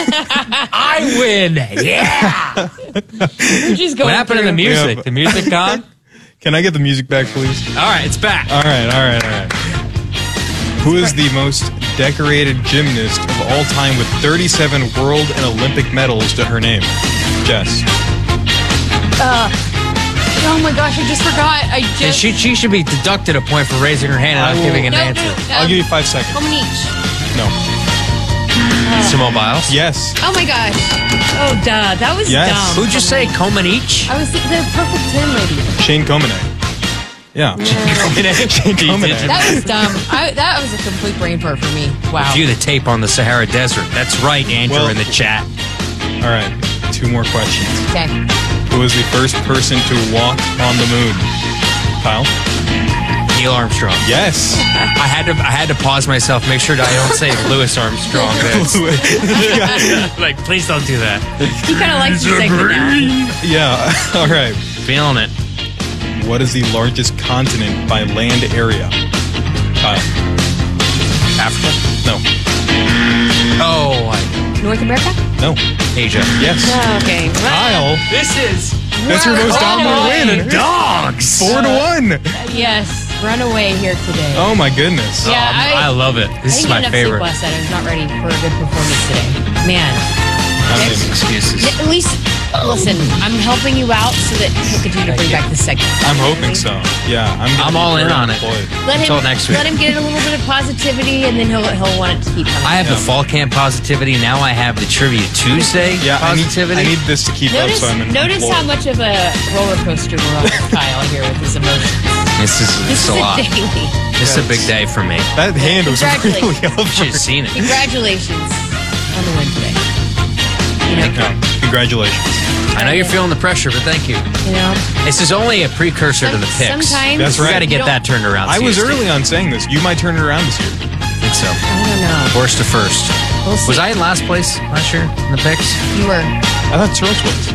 I win. Yeah. We're just going What happened to the through- music? Yeah. The music gone? Can I get the music back, please? All right, it's back. All right, all right, all right. Who is the most decorated gymnast of all time with thirty-seven world and Olympic medals to her name? Jess. Uh, oh my gosh, I just forgot. I And just. she she should be deducted a point for raising her hand and I not will- giving an No, answer. no, I'll um, give you five seconds. How many each? No. Simone Biles. Yes. Oh my gosh. Oh, duh. That was Yes. dumb. Who'd you say? Coleman each? I was thinking the perfect ten lady. Shane Comanet. Yeah. Shane Comanet. That was dumb. I, that was a complete brain fart for me. Wow. View the tape on the Sahara Desert. That's right, Andrew Well- in the chat. All right. Two more questions. Okay. Who was the first person to walk on the moon? Kyle? Neil Armstrong. Yes. I had to I had to pause myself, make sure that I don't say Louis Armstrong. That's- like, please don't do that. He kind of likes the segment now. Yeah. All right. Feeling it. What is the largest continent by land area? Kyle? Africa? No. Oh, I, North America? No. Asia. Yes. Oh, okay. Kyle? This is That's your most dominant win. dogs. Four to one. Yes. Run away here today. Oh my goodness. Yeah, Um, I, I love it. I This is didn't my get enough favorite. sleep last night. I was not ready for a good performance today. Man. I mean, Excuses. At least, listen, I'm helping you out so that he'll continue to bring back the segment. I'm hoping so. Yeah, I'm. gonna I'm be all in very on it. employed. Let Until him, next week. Let him get a little bit of positivity, and then he'll he'll want it to keep coming. I have the Yeah. fall camp positivity. Now I have the trivia Tuesday Yeah, I need, positivity. I need this to keep Notice, up. So I'm in notice how much of a roller coaster we're on with Kyle here with his emotions. this is This it's is a a lot. daily. This is a big day for me. That hand was Congratulations. really over. Should have seen it. Congratulations on the win today. You know, Yeah, congratulations. I know you're feeling the pressure, but thank you. you know. This is only a precursor to Some- the picks. sometimes That's We right. got to you get don't- that turned around. I was C S D. early on saying this. You might turn it around this year. I think so. I don't know. Worst to first. We'll see. Was I in last place last year in the picks? You were I thought Searles was.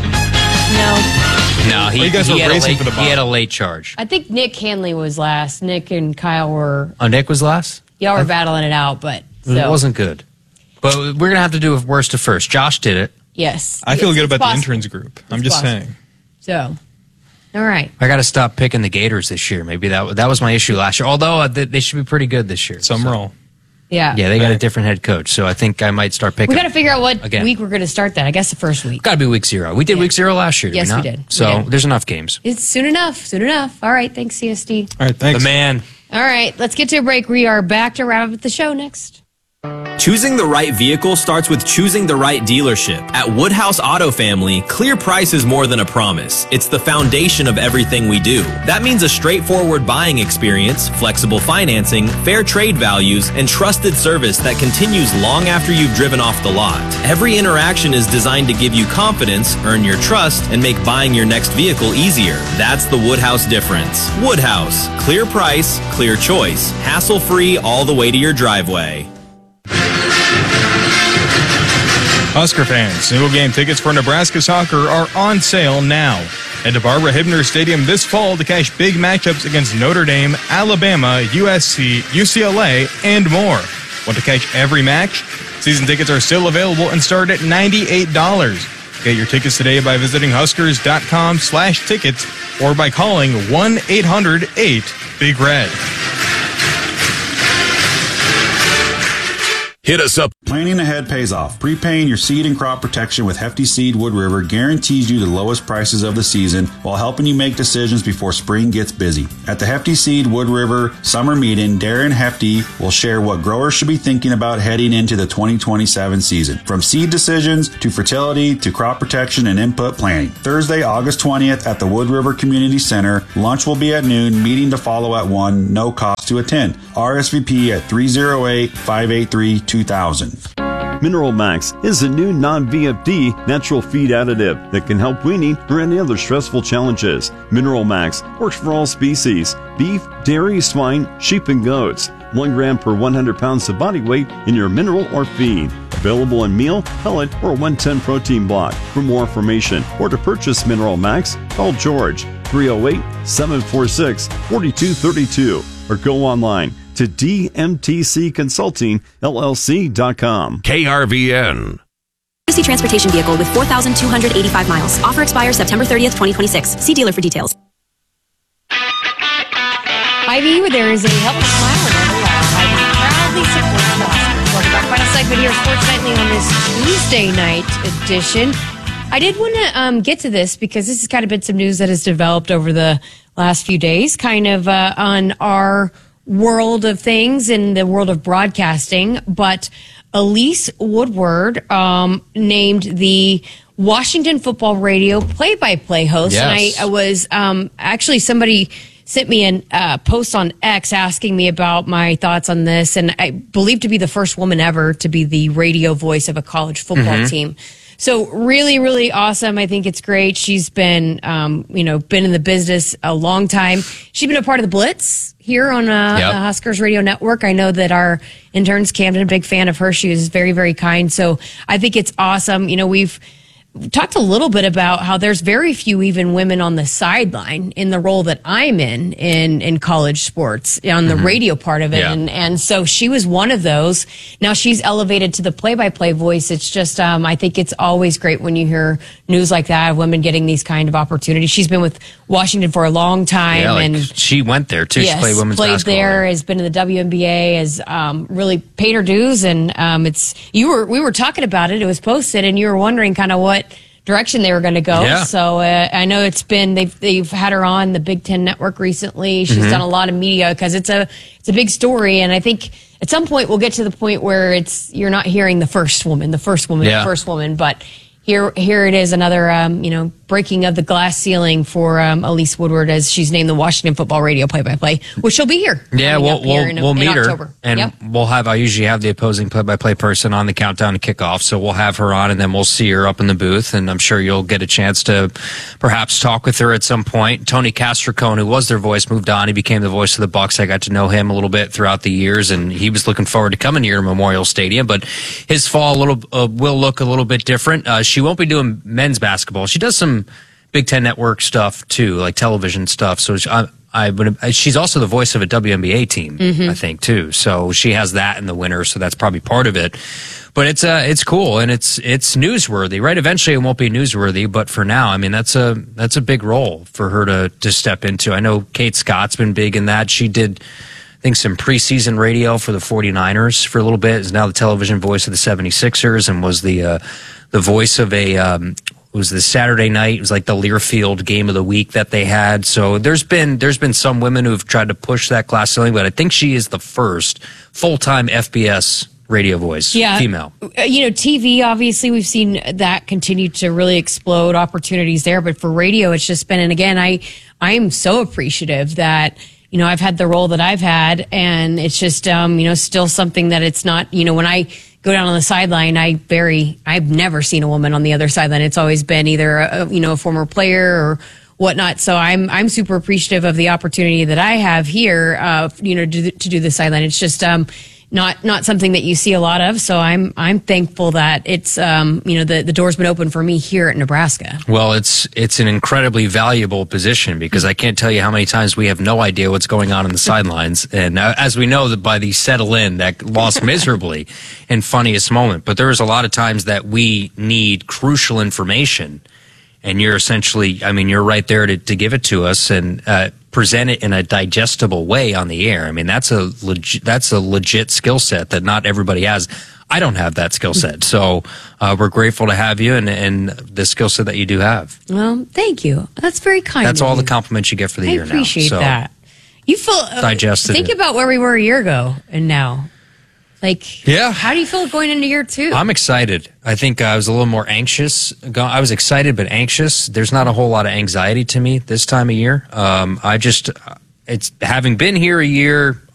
no. No, he, Well, you guys he were had a racing late, for the he had a bottom. late charge. I think Nick Hanley was last. Nick and Kyle were Oh, Nick was last? y'all were battling it out, but so It wasn't good. But we're going to have to do a worst to first. Josh did it. yes. I feel It's- good it's about the possible. interns group. I'm It's just possible. saying. So, all right. I got to stop picking the Gators this year. Maybe that that was my issue last year. Although uh, they, they should be pretty good this year. Some roll. Yeah. Yeah, they got a different head coach, so I think I might start picking. We got to figure out what Again. week we're going to start that. I guess the first week. Got to be week zero. We did week zero last year. Did Yes, we, we not? did. We So did. there's enough games. It's soon enough. Soon enough. All right. Thanks, C S D. All right, thanks. The man. All right. Let's get to a break. We are back to wrap up the show next. Choosing the right vehicle starts with choosing the right dealership. At Woodhouse Auto Family, clear price is more than a promise. It's the foundation of everything we do. That means a straightforward buying experience, flexible financing, fair trade values, and trusted service that continues long after you've driven off the lot. Every interaction is designed to give you confidence, earn your trust, and make buying your next vehicle easier. That's the Woodhouse difference. Woodhouse. Clear price, clear choice. Hassle-free all the way to your driveway. Husker fans, single game tickets for Nebraska soccer are on sale now. Head to Barbara Hibner Stadium this fall to catch big matchups against Notre Dame, Alabama, U S C, U C L A, and more. Want to catch every match? Season tickets are still available and start at ninety-eight dollars. Get your tickets today by visiting Huskers.com slash tickets or by calling one eight hundred eight Big Red. Hit us up. Planning ahead pays off. Prepaying your seed and crop protection with Hefty Seed Wood River guarantees you the lowest prices of the season while helping you make decisions before spring gets busy. At the Hefty Seed Wood River Summer Meeting, Darren Hefty will share what growers should be thinking about heading into the twenty twenty-seven season. From seed decisions to fertility to crop protection and input planning. Thursday, August twentieth at the Wood River Community Center. Lunch will be at noon, meeting to follow at one, no cost to attend. R S V P at three oh eight, five eight three, two thousand. Mineral Max is a new non-V F D natural feed additive that can help weaning or any other stressful challenges. Mineral Max works for all species: beef, dairy, swine, sheep, and goats. One gram per one hundred pounds of body weight in your mineral or feed. Available in meal, pellet, or one ten protein block. For more information or to purchase Mineral Max, call George three oh eight, seven four six, four two three two or go online to D M T C Consulting L L C dot com. K R V N. Legacy transportation vehicle with four thousand two hundred eighty-five miles. Offer expires September thirtieth, twenty twenty-six. See dealer for details. Ivy, where there is a helpless smile and a laugh. Ivy proudly supports the Huskers. Welcome back. Final segment here, Sports Nightly on this Tuesday night edition. I did want to um, get to this because this has kind of been some news that has developed over the last few days, kind of uh, on our world of things in the world of broadcasting. But Elise Woodward um, named the Washington Football Radio play-by-play host. Yes. And I, I was um, actually somebody sent me a uh, post on X asking me about my thoughts on this. And I believe to be the first woman ever to be the radio voice of a college football Mm-hmm. team. So really, really awesome. I think it's great. She's been, um, you know, been in the business a long time. She's been a part of the Blitz here on uh, Yep. the Huskers Radio Network. I know that our interns, Camden, a big fan of her. She was very, very kind. So I think it's awesome. You know, we've talked a little bit about how there's very few even women on the sideline in the role that I'm in in, in college sports on the Mhm. radio part of it. Yeah. And, and so she was one of those. Now she's elevated to the play-by-play voice. It's just, um, I think it's always great when you hear news like that, women getting these kind of opportunities. She's been with Washington for a long time. Yeah, like and she went there too. yes, she played women's played basketball. there, has been in the W N B A, has um, really paid her dues. And um, it's you were we were talking about it. It was posted, and you were wondering kind of what direction they were going to go. Yeah. So uh, I know it's been they've they've had her on the Big Ten Network recently. She's Mhm. done a lot of media because it's a it's a big story, and I think at some point we'll get to the point where it's you're not hearing the first woman, the first woman, Yeah. the first woman, but. Here, here it is, another, um, you know, breaking of the glass ceiling for um, Elise Woodward as she's named the Washington Football Radio play-by-play, which she'll be here. Yeah, coming we'll up here we'll, in, we'll in meet October. her, and Yep. we'll have. I usually have the opposing play-by-play person on the countdown to kickoff, so we'll have her on, and then we'll see her up in the booth, and I'm sure you'll get a chance to perhaps talk with her at some point. Tony Castricone, who was their voice, moved on. He became the voice of the Bucs. I got to know him a little bit throughout the years, and he was looking forward to coming here to Memorial Stadium. But his fall a little uh, will look a little bit different. Uh, she won't be doing men's basketball. She does some Big Ten Network stuff too, like television stuff. So she, I, I would. She's also the voice of a W N B A team, Mhm. I think, too. So she has that in the winter. So that's probably part of it. But it's uh, it's cool and it's it's newsworthy, right? Eventually, it won't be newsworthy, but for now, I mean, that's a that's a big role for her to to step into. I know Kate Scott's been big in that. She did, I think, some preseason radio for the forty-niners for a little bit. Is now the television voice of the seventy-sixers and was the uh, the voice of a. Um, It was the Saturday night. It was like the Learfield game of the week that they had. So there's been there's been some women who've tried to push that glass ceiling, but I think she is the first full time F B S radio voice, Yeah. female. Uh, You know, T V, obviously, we've seen that continue to really explode, opportunities there. But for radio, it's just been, and again, I, I am so appreciative that, you know, I've had the role that I've had, and it's just, um, you know, still something that it's not, you know, when I go down on the sideline, I very, I've never seen a woman on the other sideline. It's always been either, a, you know, a former player or whatnot. So I'm, I'm super appreciative of the opportunity that I have here, uh, you know, to, to do the sideline. It's just, um, not not something that you see a lot of. So I'm I'm thankful that it's um, you know the, the door's been open for me here at Nebraska. Well, it's it's an incredibly valuable position because I can't tell you how many times we have no idea what's going on in the sidelines, and uh, as we know that by the settle in that lost miserably in funniest moment. But there's a lot of times that we need crucial information, and you're essentially, I mean, you're right there to, to give it to us and uh, present it in a digestible way on the air. I mean, that's a legit, that's a legit skill set that not everybody has. I don't have that skill set. So uh, we're grateful to have you and, and the skill set that you do have. Well, thank you. That's very kind That's of all you. the compliments you get for the I year now. appreciate So that. You feel uh, digested Think it. about where we were a year ago and now. Like, Yeah. how do you feel going into year two? I'm excited. I think I was a little more anxious. Go- I was excited but anxious. There's not a whole lot of anxiety to me this time of year. Um, I just, it's having been here a year,